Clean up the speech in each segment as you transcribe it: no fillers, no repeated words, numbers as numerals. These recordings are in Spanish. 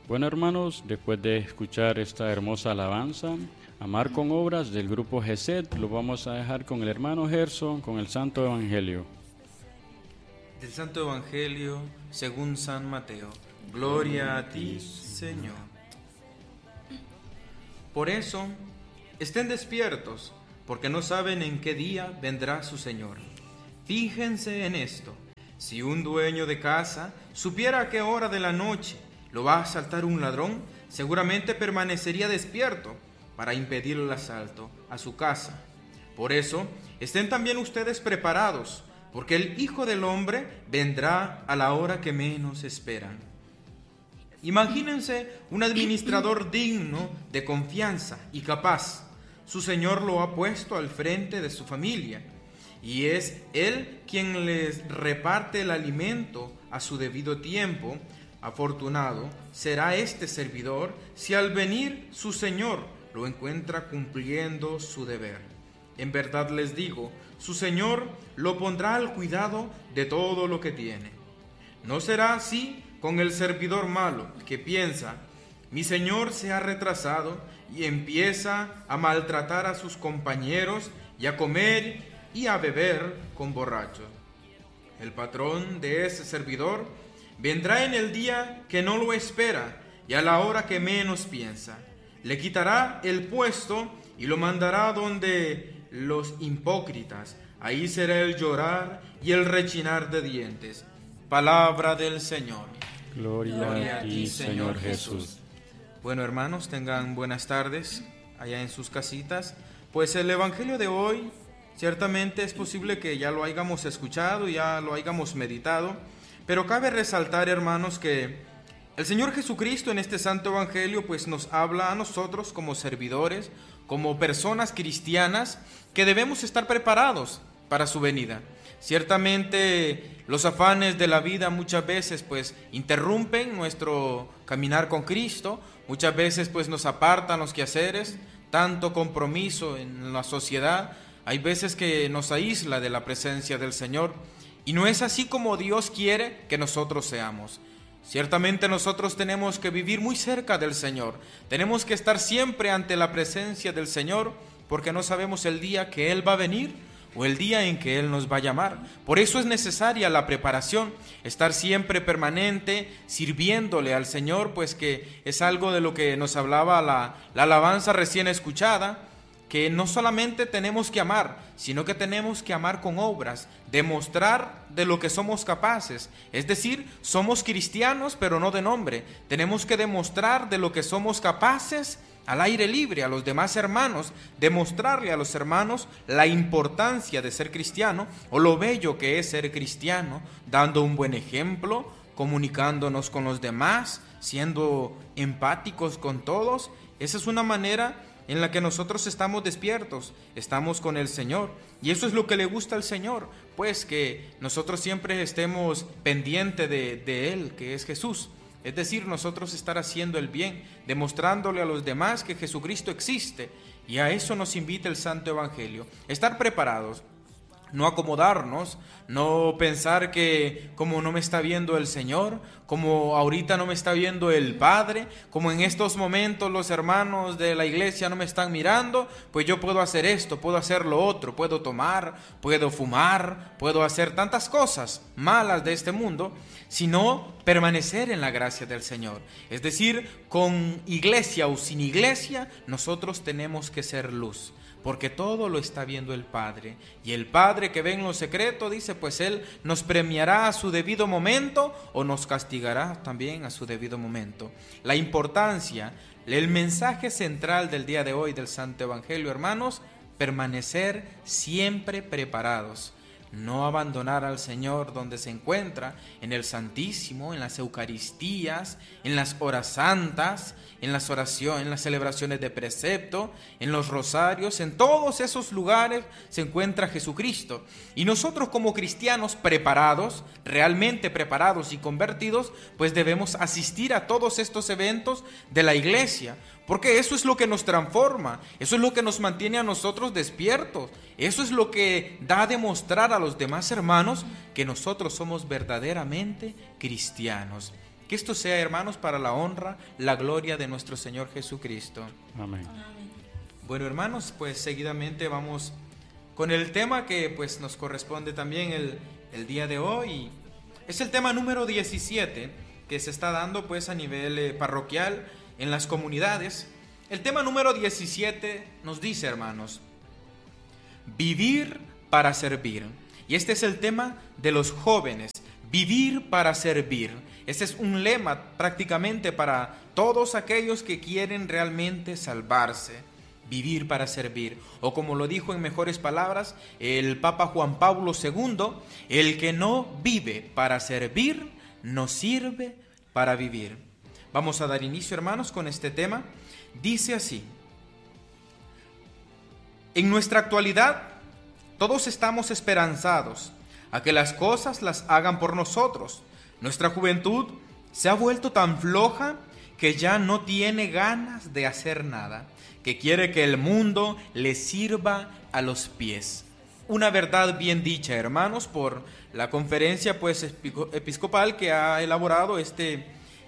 Bueno, hermanos, después de escuchar esta hermosa alabanza, Amar con Obras del grupo GESET, lo vamos a dejar con el hermano Gerson, con el Santo Evangelio. Del Santo Evangelio según San Mateo. Gloria a ti, Señor. Por eso, estén despiertos, porque no saben en qué día vendrá su Señor. Fíjense en esto. Si un dueño de casa supiera a qué hora de la noche lo va a asaltar un ladrón, seguramente permanecería despierto para impedir el asalto a su casa. Por eso, estén también ustedes preparados, porque el Hijo del Hombre vendrá a la hora que menos esperan. Imagínense un administrador digno de confianza y capaz. Su Señor lo ha puesto al frente de su familia, y es Él quien les reparte el alimento a su debido tiempo. Afortunado será este servidor si al venir su Señor lo encuentra cumpliendo su deber. En verdad les digo, su Señor lo pondrá al cuidado de todo lo que tiene. No será así con el servidor malo que piensa, mi Señor se ha retrasado, y empieza a maltratar a sus compañeros y a comer y a beber con borrachos. El patrón de ese servidor vendrá en el día que no lo espera y a la hora que menos piensa. Le quitará el puesto y lo mandará donde los hipócritas. Ahí será el llorar y el rechinar de dientes. Palabra del Señor. Gloria a ti, Señor Jesús. Bueno, hermanos, tengan buenas tardes allá en sus casitas. Pues el Evangelio de hoy, ciertamente es posible que ya lo hayamos escuchado, ya lo hayamos meditado, pero cabe resaltar, hermanos, que el Señor Jesucristo en este Santo Evangelio pues nos habla a nosotros como servidores, como personas cristianas, que debemos estar preparados para su venida. Ciertamente los afanes de la vida muchas veces pues interrumpen nuestro caminar con Cristo, muchas veces pues nos apartan los quehaceres, tanto compromiso en la sociedad, hay veces que nos aísla de la presencia del Señor, y no es así como Dios quiere que nosotros seamos. Ciertamente nosotros tenemos que vivir muy cerca del Señor, tenemos que estar siempre ante la presencia del Señor, porque no sabemos el día que Él va a venir o el día en que Él nos va a llamar. Por eso es necesaria la preparación, estar siempre permanente, sirviéndole al Señor, pues que es algo de lo que nos hablaba la alabanza recién escuchada, que no solamente tenemos que amar, sino que tenemos que amar con obras, demostrar de lo que somos capaces. Es decir, somos cristianos, pero no de nombre. Tenemos que demostrar de lo que somos capaces al aire libre, a los demás hermanos, demostrarle a los hermanos la importancia de ser cristiano o lo bello que es ser cristiano, dando un buen ejemplo, comunicándonos con los demás, siendo empáticos con todos. Esa es una manera en la que nosotros estamos despiertos, estamos con el Señor, y eso es lo que le gusta al Señor, pues que nosotros siempre estemos pendientes de Él, que es Jesús. Es decir, nosotros estar haciendo el bien, demostrándole a los demás que Jesucristo existe, y a eso nos invita el Santo Evangelio. Estar preparados, no acomodarnos, no pensar que como no me está viendo el Señor, como ahorita no me está viendo el Padre, como en estos momentos los hermanos de la iglesia no me están mirando, pues yo puedo hacer esto, puedo hacer lo otro, puedo tomar, puedo fumar, puedo hacer tantas cosas malas de este mundo, sino permanecer en la gracia del Señor. Es decir, con iglesia o sin iglesia, nosotros tenemos que ser luz, porque todo lo está viendo el Padre, y el Padre que ve en lo secreto, dice, pues Él nos premiará a su debido momento o nos castigará también a su debido momento. La importancia, el mensaje central del día de hoy del Santo Evangelio, hermanos, permanecer siempre preparados. No abandonar al Señor donde se encuentra, en el Santísimo, en las Eucaristías, en las horas santas, en las oraciones, en las celebraciones de precepto, en los rosarios, en todos esos lugares se encuentra Jesucristo. Y nosotros como cristianos preparados, realmente preparados y convertidos, pues debemos asistir a todos estos eventos de la iglesia, porque eso es lo que nos transforma, eso es lo que nos mantiene a nosotros despiertos, eso es lo que da a demostrar a los demás hermanos que nosotros somos verdaderamente cristianos. Que esto sea, hermanos, para la honra, la gloria de nuestro Señor Jesucristo. Amén. Bueno, hermanos, pues seguidamente vamos con el tema que pues nos corresponde también el día de hoy. Es el tema número 17 que se está dando pues a nivel parroquial en las comunidades. El tema número 17 nos dice, hermanos, vivir para servir. Y este es el tema de los jóvenes, vivir para servir. Este es un lema prácticamente para todos aquellos que quieren realmente salvarse. Vivir para servir, o como lo dijo en mejores palabras el Papa Juan Pablo II, el que no vive para servir, no sirve para vivir. Vamos a dar inicio, hermanos, con este tema. Dice así: en nuestra actualidad, todos estamos esperanzados a que las cosas las hagan por nosotros. Nuestra juventud se ha vuelto tan floja que ya no tiene ganas de hacer nada, que quiere que el mundo le sirva a los pies. Una verdad bien dicha, hermanos, por la conferencia pues episcopal que ha elaborado este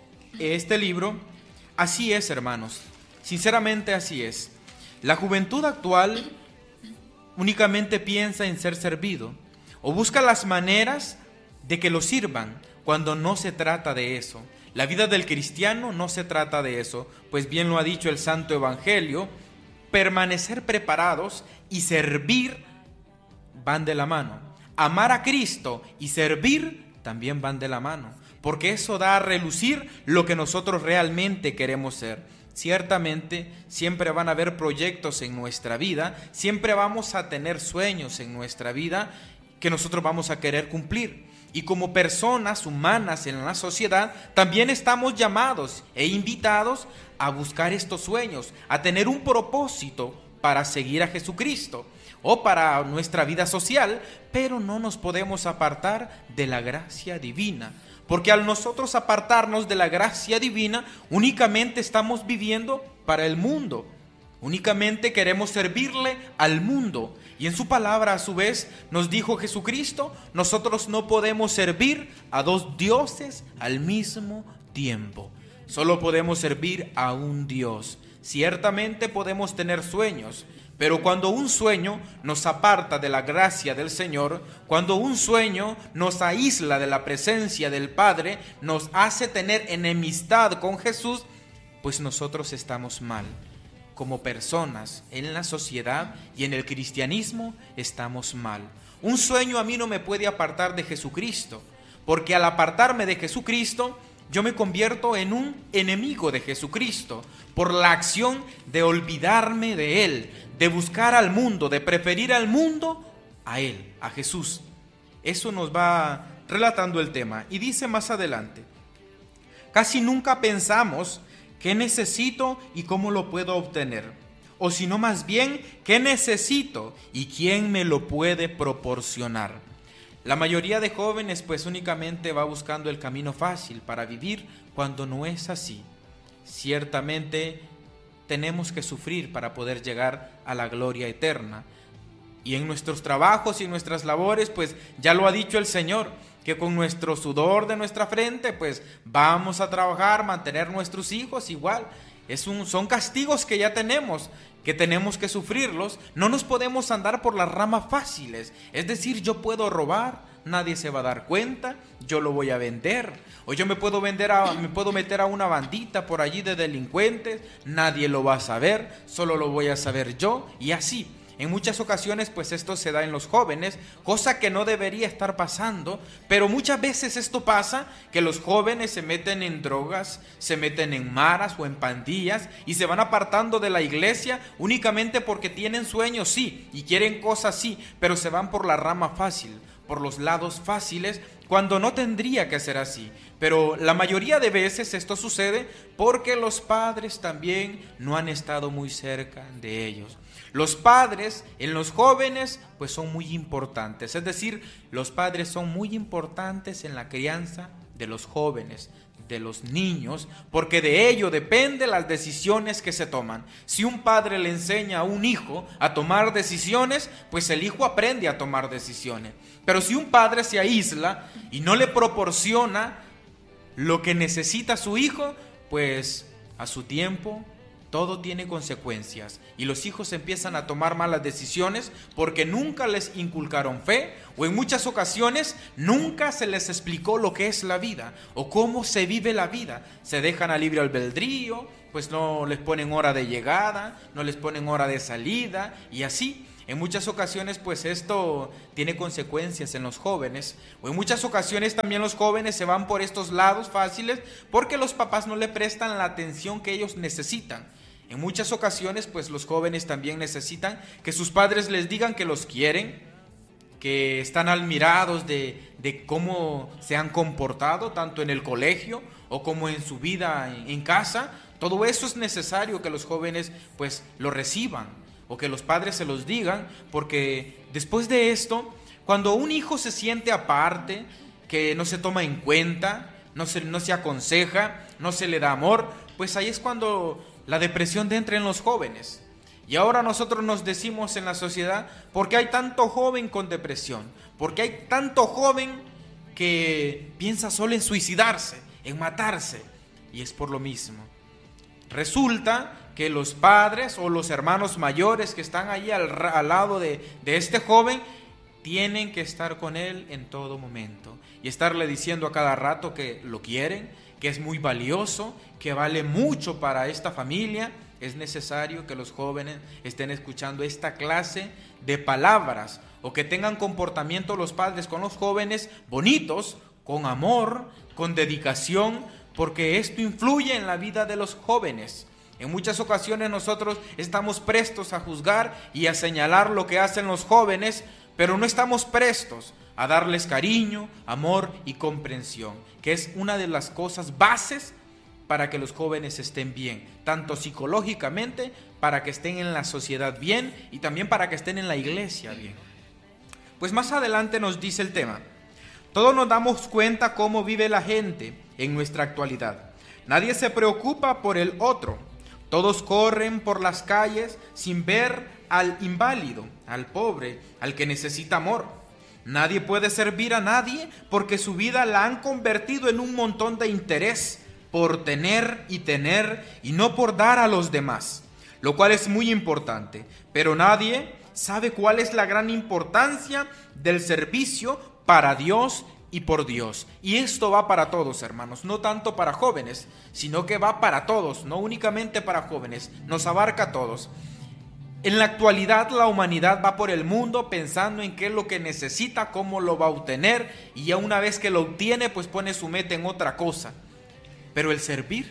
libro. Así es, hermanos, sinceramente así es. La juventud actual únicamente piensa en ser servido o busca las maneras de que lo sirvan, cuando no se trata de eso. La vida del cristiano no se trata de eso, pues bien lo ha dicho el Santo Evangelio: permanecer preparados y servir van de la mano. Amar a Cristo y servir también van de la mano, porque eso da a relucir lo que nosotros realmente queremos ser. Ciertamente, siempre van a haber proyectos en nuestra vida, siempre vamos a tener sueños en nuestra vida que nosotros vamos a querer cumplir. Y como personas humanas en la sociedad, también estamos llamados e invitados a buscar estos sueños, a tener un propósito para seguir a Jesucristo o para nuestra vida social, pero no nos podemos apartar de la gracia divina, porque al nosotros apartarnos de la gracia divina, únicamente estamos viviendo para el mundo, únicamente queremos servirle al mundo. Y en su palabra, a su vez, nos dijo Jesucristo: nosotros no podemos servir a dos dioses al mismo tiempo. Solo podemos servir a un Dios. Ciertamente podemos tener sueños, pero cuando un sueño nos aparta de la gracia del Señor, cuando un sueño nos aísla de la presencia del Padre, nos hace tener enemistad con Jesús, pues nosotros estamos mal. Como personas en la sociedad y en el cristianismo estamos mal. Un sueño a mí no me puede apartar de Jesucristo, porque al apartarme de Jesucristo, yo me convierto en un enemigo de Jesucristo, por la acción de olvidarme de Él, de buscar al mundo, de preferir al mundo a Él, a Jesús. Eso nos va relatando el tema. Y dice más adelante: casi nunca pensamos ¿qué necesito y cómo lo puedo obtener? O si no, más bien, ¿qué necesito y quién me lo puede proporcionar? La mayoría de jóvenes pues únicamente va buscando el camino fácil para vivir, cuando no es así. Ciertamente tenemos que sufrir para poder llegar a la gloria eterna. Y en nuestros trabajos y nuestras labores, pues ya lo ha dicho el Señor, que con nuestro sudor de nuestra frente, pues vamos a trabajar, mantener nuestros hijos igual. Son castigos que ya tenemos, que tenemos que sufrirlos. No nos podemos andar por las ramas fáciles. Es decir, yo puedo robar, nadie se va a dar cuenta, yo lo voy a vender. O yo me puedo meter a una bandita por allí de delincuentes, nadie lo va a saber, solo lo voy a saber yo, y así. En muchas ocasiones pues esto se da en los jóvenes, cosa que no debería estar pasando, pero muchas veces esto pasa, que los jóvenes se meten en drogas, se meten en maras o en pandillas y se van apartando de la iglesia únicamente porque tienen sueños, sí, y quieren cosas, sí, pero se van por la rama fácil, por los lados fáciles, cuando no tendría que ser así. Pero la mayoría de veces esto sucede porque los padres también no han estado muy cerca de ellos. Los padres en los jóvenes pues son muy importantes, es decir, los padres son muy importantes en la crianza de los jóvenes, de los niños, porque de ello dependen las decisiones que se toman. Si un padre le enseña a un hijo a tomar decisiones, pues el hijo aprende a tomar decisiones. Pero si un padre se aísla y no le proporciona lo que necesita su hijo, pues a su tiempo todo tiene consecuencias y los hijos empiezan a tomar malas decisiones porque nunca les inculcaron fe, o en muchas ocasiones nunca se les explicó lo que es la vida o cómo se vive la vida. Se dejan a libre albedrío, pues no les ponen hora de llegada, no les ponen hora de salida, y así en muchas ocasiones pues esto tiene consecuencias en los jóvenes, o en muchas ocasiones también los jóvenes se van por estos lados fáciles porque los papás no le prestan la atención que ellos necesitan. En muchas ocasiones pues los jóvenes también necesitan que sus padres les digan que los quieren, que están admirados de cómo se han comportado tanto en el colegio o como en su vida en casa. Todo eso es necesario que los jóvenes pues lo reciban, o que los padres se los digan, porque después de esto, cuando un hijo se siente aparte, que no se toma en cuenta, no se aconseja, no se le da amor, pues ahí es cuando la depresión entra en los jóvenes. Y ahora nosotros nos decimos en la sociedad, ¿por qué hay tanto joven con depresión? ¿Por qué hay tanto joven que piensa solo en suicidarse, en matarse? Y es por lo mismo. Resulta que los padres o los hermanos mayores que están ahí al lado de este joven tienen que estar con él en todo momento y estarle diciendo a cada rato que lo quieren, que es muy valioso, que vale mucho para esta familia. Es necesario que los jóvenes estén escuchando esta clase de palabras, o que tengan comportamiento los padres con los jóvenes bonitos, con amor, con dedicación, porque esto influye en la vida de los jóvenes. En muchas ocasiones nosotros estamos prestos a juzgar y a señalar lo que hacen los jóvenes, pero no estamos prestos a darles cariño, amor y comprensión, que es una de las cosas bases para que los jóvenes estén bien, tanto psicológicamente, para que estén en la sociedad bien, y también para que estén en la iglesia bien. Pues más adelante nos dice el tema: todos nos damos cuenta cómo vive la gente en nuestra actualidad. Nadie se preocupa por el otro. Todos corren por las calles sin ver al inválido, al pobre, al que necesita amor. Nadie puede servir a nadie porque su vida la han convertido en un montón de interés por tener y no por dar a los demás, lo cual es muy importante. Pero nadie sabe cuál es la gran importancia del servicio para Dios y por Dios. Y esto va para todos, hermanos, no tanto para jóvenes, sino que va para todos, no únicamente para jóvenes, nos abarca a todos. En la actualidad la humanidad va por el mundo pensando en qué es lo que necesita, cómo lo va a obtener, y ya una vez que lo obtiene pues pone su meta en otra cosa. Pero el servir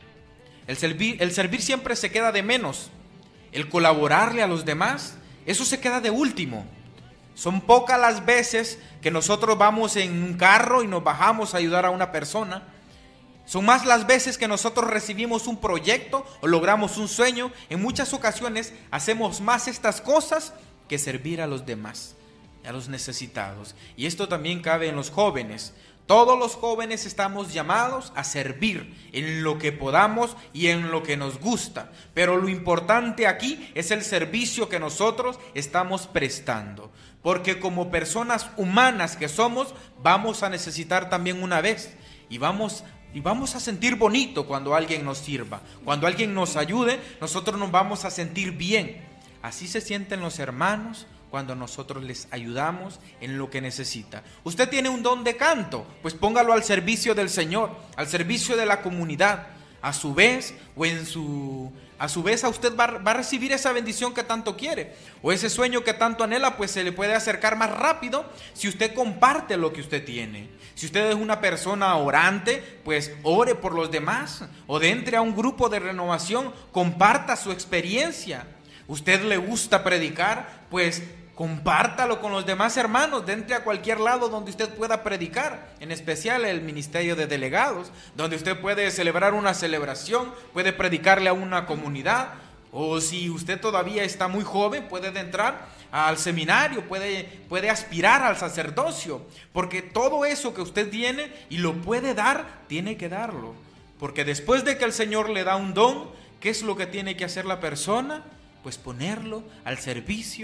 siempre se queda de menos. El colaborarle a los demás, eso se queda de último. Son pocas las veces que nosotros vamos en un carro y nos bajamos a ayudar a una persona. Son más las veces que nosotros recibimos un proyecto o logramos un sueño. En muchas ocasiones hacemos más estas cosas que servir a los demás, a los necesitados. Y esto también cabe en los jóvenes. Todos los jóvenes estamos llamados a servir en lo que podamos y en lo que nos gusta. Pero lo importante aquí es el servicio que nosotros estamos prestando. Porque como personas humanas que somos, vamos a necesitar también una vez. Y vamos a sentir bonito cuando alguien nos sirva. Cuando alguien nos ayude, nosotros nos vamos a sentir bien. Así se sienten los hermanos cuando nosotros les ayudamos en lo que necesita. Usted tiene un don de canto, pues póngalo al servicio del Señor, al servicio de la comunidad. A su vez, a usted va a recibir esa bendición que tanto quiere, o ese sueño que tanto anhela, pues se le puede acercar más rápido si usted comparte lo que usted tiene. Si usted es una persona orante, pues ore por los demás, o entre a un grupo de renovación, comparta su experiencia. Usted le gusta predicar, pues compártalo con los demás hermanos, entre a cualquier lado donde usted pueda predicar, en especial el ministerio de delegados, donde usted puede celebrar una celebración, puede predicarle a una comunidad, o si usted todavía está muy joven, puede entrar al seminario, puede aspirar al sacerdocio, porque todo eso que usted tiene y lo puede dar, tiene que darlo, porque después de que el Señor le da un don, ¿qué es lo que tiene que hacer la persona? Pues ponerlo al servicio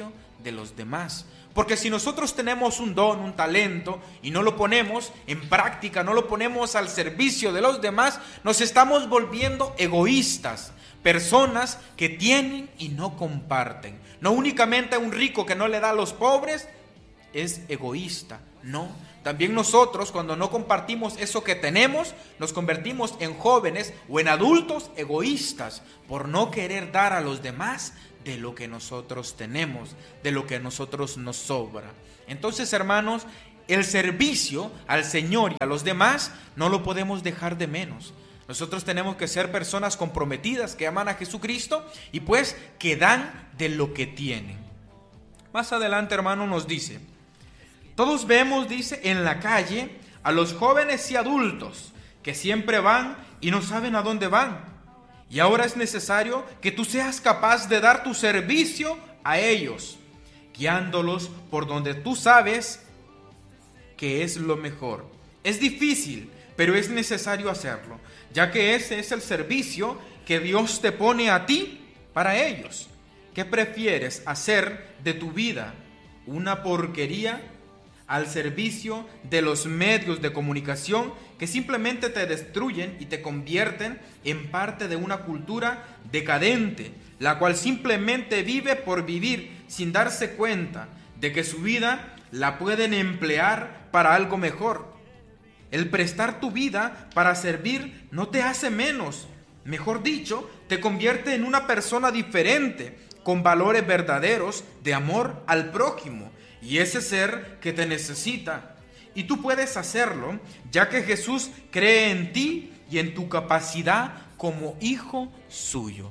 de los demás. Porque si nosotros tenemos un don, un talento, y no lo ponemos en práctica, no lo ponemos al servicio de los demás, nos estamos volviendo egoístas, personas que tienen y no comparten. No únicamente un rico que no le da a los pobres es egoísta, no. También nosotros, cuando no compartimos eso que tenemos, nos convertimos en jóvenes o en adultos egoístas por no querer dar a los demás de lo que nosotros tenemos, de lo que a nosotros nos sobra. Entonces, hermanos, el servicio al Señor y a los demás no lo podemos dejar de menos. Nosotros tenemos que ser personas comprometidas que aman a Jesucristo y pues que dan de lo que tienen. Más adelante, hermano, nos dice: todos vemos, dice, en la calle a los jóvenes y adultos que siempre van y no saben a dónde van. Y ahora es necesario que tú seas capaz de dar tu servicio a ellos, guiándolos por donde tú sabes que es lo mejor. Es difícil, pero es necesario hacerlo, ya que ese es el servicio que Dios te pone a ti para ellos. ¿Qué prefieres hacer de tu vida? ¿Una porquería al servicio de los medios de comunicación que simplemente te destruyen y te convierten en parte de una cultura decadente, la cual simplemente vive por vivir sin darse cuenta de que su vida la pueden emplear para algo mejor? El prestar tu vida para servir no te hace menos, mejor dicho, te convierte en una persona diferente, con valores verdaderos de amor al prójimo y ese ser que te necesita. Y tú puedes hacerlo, ya que Jesús cree en ti y en tu capacidad como hijo suyo.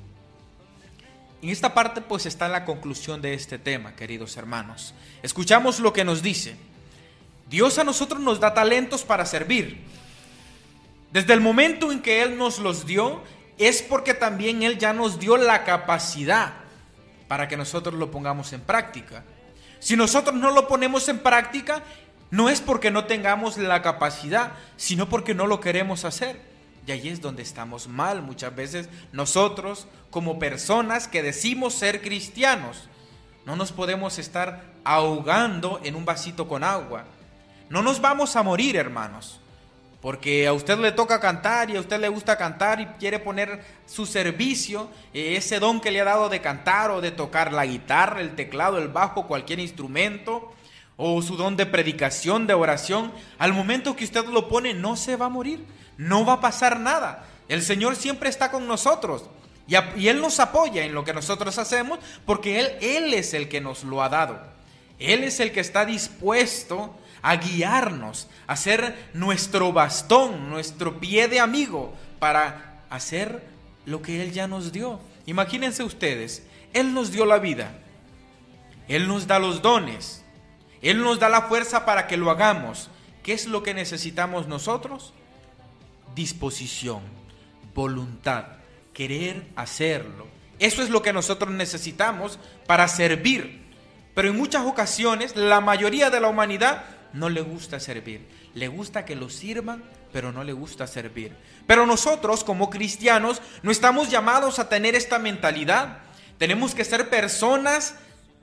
En esta parte pues está la conclusión de este tema, queridos hermanos. Escuchamos lo que nos dice. Dios a nosotros nos da talentos para servir. Desde el momento en que Él nos los dio, es porque también Él ya nos dio la capacidad para que nosotros lo pongamos en práctica. Si nosotros no lo ponemos en práctica, no es porque no tengamos la capacidad, sino porque no lo queremos hacer. Y ahí es donde estamos mal muchas veces nosotros como personas que decimos ser cristianos. No nos podemos estar ahogando en un vasito con agua. No nos vamos a morir, hermanos, porque a usted le toca cantar y a usted le gusta cantar y quiere poner su servicio, ese don que le ha dado de cantar o de tocar la guitarra, el teclado, el bajo, cualquier instrumento, o su don de predicación, de oración. Al momento que usted lo pone, no se va a morir, no va a pasar nada. El Señor siempre está con nosotros y Él nos apoya en lo que nosotros hacemos, porque Él es el que nos lo ha dado. Él es el que está dispuesto a guiarnos, a ser nuestro bastón, nuestro pie de amigo para hacer lo que Él ya nos dio. Imagínense ustedes, Él nos dio la vida, Él nos da los dones, Él nos da la fuerza para que lo hagamos. ¿Qué es lo que necesitamos nosotros? Disposición, voluntad, querer hacerlo. Eso es lo que nosotros necesitamos para servir. Pero en muchas ocasiones, la mayoría de la humanidad no le gusta servir. Le gusta que lo sirvan, pero no le gusta servir. Pero nosotros, como cristianos, no estamos llamados a tener esta mentalidad. Tenemos que ser personas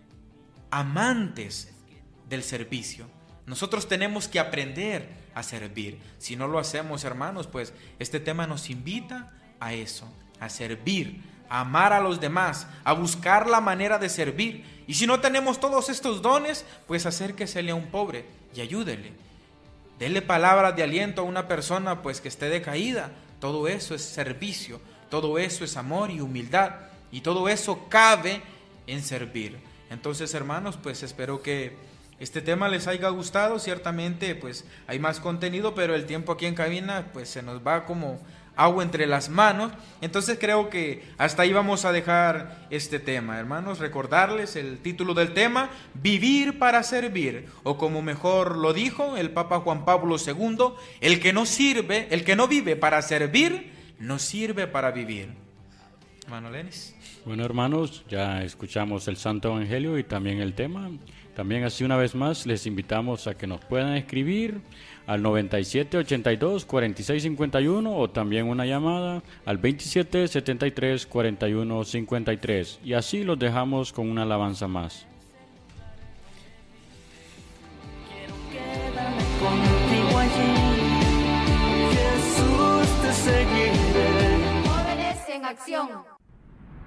amantes del servicio. Nosotros tenemos que aprender a servir. Si no lo hacemos, hermanos, pues este tema nos invita a eso, a servir, a amar a los demás, a buscar la manera de servir. Y si no tenemos todos estos dones, pues acérquesele a un pobre y ayúdele. Dele palabras de aliento a una persona pues que esté decaída. Todo eso es servicio, todo eso es amor y humildad, y todo eso cabe en servir. Entonces, hermanos, pues espero que este tema les haya gustado. Ciertamente pues hay más contenido, pero el tiempo aquí en cabina pues se nos va como agua entre las manos. Entonces creo que hasta ahí vamos a dejar este tema, hermanos. Recordarles el título del tema: Vivir para servir, o como mejor lo dijo el Papa Juan Pablo II, el que no vive para servir, no sirve para vivir. Hermano Lenis. Bueno, hermanos, ya escuchamos el Santo Evangelio y también el tema. También así una vez más les invitamos a que nos puedan escribir al 97 82 46 51 o también una llamada al 27 73 41 53, y así los dejamos con una alabanza más. acción.